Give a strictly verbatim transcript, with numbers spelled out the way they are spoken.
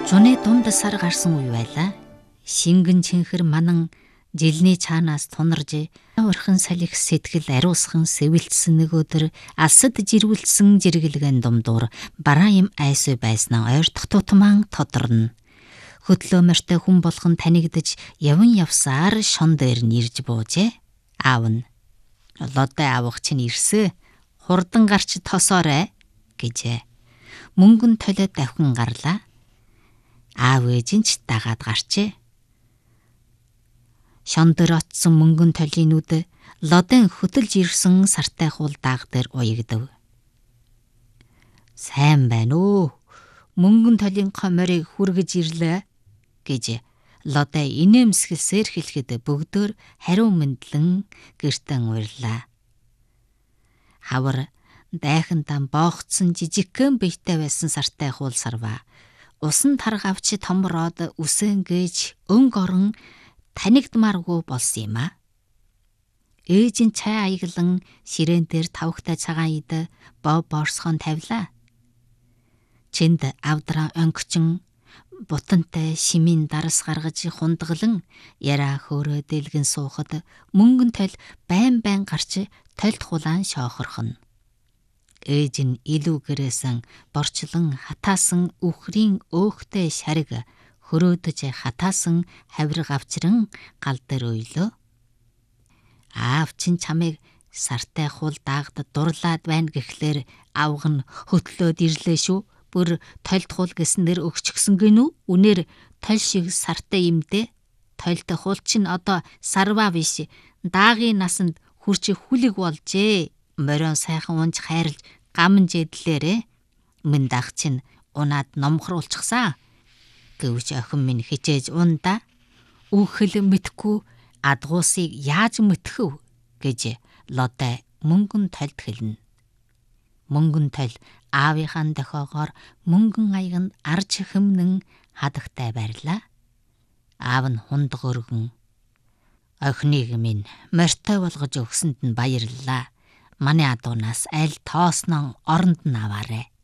Зуны дунд сар гарсан үе байлаа. Шингэн чинхэр манан жилний цаанаас тунарж урхан салхи сэтгэл ариусхан сэвэлтсэн нэг өдөр алсад жирвэлсэн жиргэлгэн думдуур бараа юм айсүй байснаа ойртох тутман тодорно. Хөдлөө мөртөө хүн болгон танигдж яван явсаар шон дээр нэрж буужээ. Аав нь лодой авах чинь ирсэ. Хурдан гарч тосоорой гэжээ. Мөнгөн толиод давхин гарлаа. Аав ээж нь ч дагаад гарчээ. Шон дээр отсон мөнгөн толийн нүд лодын хөтөлж ирсэн сартай хуул дааг дээр уягдав. Сайн байна уу? Мөнгөн толийн коморыг хүргэж ирлээ гэж лодой инээмсгэлсээр хэлэхэд бүгдөө хариу мэдлэн гэртэн уйрлаа. Хавар дайхантан боогцсон жижигхэн биетэй байсан сартай хуул сарва. Усан тарга авчи томроод үсэнгэж өнг орон танигдмааргүй болсон юм а. Ээж нь цай аяглан ширээн дээр тавхтай цагаан ид боо борсхон тавилаа. Чинд авдраа онгочин бутантай шимийн дарас гаргаж хундаглан яраа хөөрөө дэлгэн суухад мөнгөн тол байн байн гарч толд хулаан шоохорхон. Ээж нь илүү гэрээсэн борчлон хатаасан үхрийн өөхтэй шариг хөрөөдөж хатаасан хавирга авчран гал дээр өйлөө. Аав чин чамыг сартай хуул даагад дурлаад байна гэхлээр авга нь хөтлөөд ирлээ шүү. Бүр толд хуул гэснээр өгчгсөн гинүү? Үнээр тол шиг сартай юмдээ. Толд хуул чин одоо сарваа биш. Даагийн насанд хүрч хүлэг болжээ. Морион сайхан унж хайрлж гамн жэдлээрээ. Минь даах чин унаад номхруулчихсан. Гэвч охин минь хичээж унда. Үхэл мэдхгүй адгуусыг яаж мэдхэв гэж лодой мөнгөн толд хэлнэ. Мөнгөн тол аавынхаа дохоогоор мөнгөн аяганд арж хэмнэн хадагтай байрлаа. Аав нь хундаг өргөн охиныг минь морьтой болгож өгсөнд нь баярлалаа. Манай адуунаас аль тоосноо оронд нь аваарэ